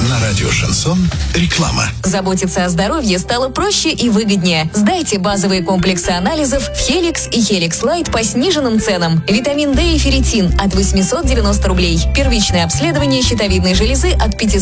На радио «Шансон» реклама. Заботиться о здоровье стало проще и выгоднее. Сдайте базовые комплексы анализов в Helix и Helix Light по сниженным ценам. Витамин D и ферритин от 890 рублей. Первичное обследование щитовидной железы от 500